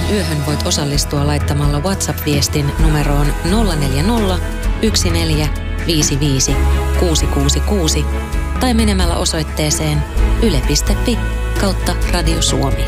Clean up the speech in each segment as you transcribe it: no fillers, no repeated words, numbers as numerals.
Yöllä yöhön voit osallistua laittamalla WhatsApp-viestin numeroon 040 1455 666 tai menemällä osoitteeseen yle.fi/Radio Suomi.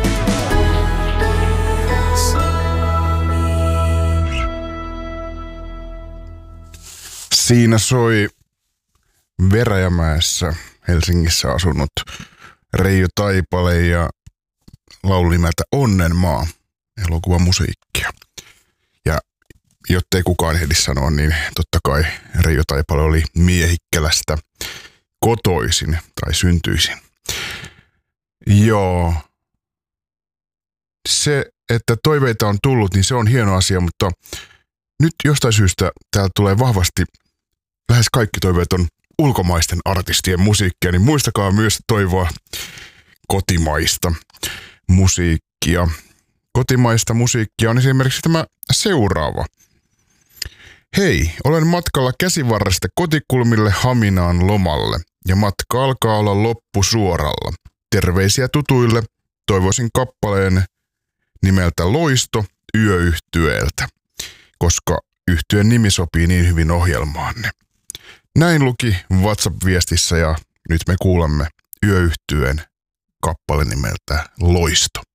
Siinä soi Veräjämäessä Helsingissä asunut Reijo Taipale ja laulu nimeltä Onnenmaa, elokuvamusiikkia. Ja jottei kukaan ehdi sanoa, niin totta kai Reijo Taipale oli Miehikkälästä kotoisin tai syntyisin. Joo. Se, että toiveita on tullut, niin se on hieno asia, mutta nyt jostain syystä täältä tulee vahvasti, lähes kaikki toiveet on ulkomaisten artistien musiikkia, niin muistakaa myös toivoa kotimaista musiikkia. Kotimaista musiikkia on esimerkiksi tämä seuraava. Hei, olen matkalla Käsivarresta Kotikulmille Haminaan lomalle ja matka alkaa olla loppusuoralla. Terveisiä tutuille, toivoisin kappaleen nimeltä Loisto Yöyhtyeeltä, koska yhtyeen nimi sopii niin hyvin ohjelmaanne. Näin luki WhatsApp-viestissä ja nyt me kuulemme Yöyhtyeen kappale nimeltä Loisto.